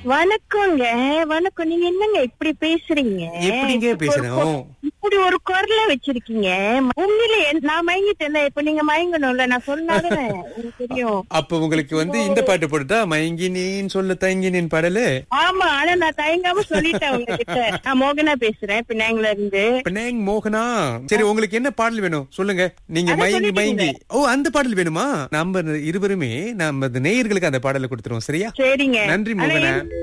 வணக்கங்க. வணக்கம். நீங்க என்னங்க இப்படி பேசுறீங்க? எப்படிங்க பேசுறோம்? இப்படி ஒரு குரல வச்சிருக்கீங்க. உண்மையிலே நான் மயங்கிட்டேன். இப்ப நீங்க மயங்கணும்ல, நான் சொன்னாலும் எனக்கு தெரியும். அப்ப உங்களுக்கு இந்த பாட்டு போட்டுட்டா மயங்கினேன் சொல்ல தயங்கினேன் பாடலு. ஆமா, ஆனா நான் தயங்காம சொல்லிட்டேன் உங்ககிட்ட. நான் மோகனா பேசுறேன், பினாங்ல இருந்து. பினாங் மோகனா. சரி, உங்களுக்கு என்ன பாடல் வேணும் சொல்லுங்க. நீங்க மயங்கி மயங்கி அந்த பாடல் வேணுமா? நம்ம இருவருமே நம்ம நேயர்களுக்கு அந்த பாடலை கொடுத்துருவோம். சரியா? சரிங்க. நன்றி மோகனா.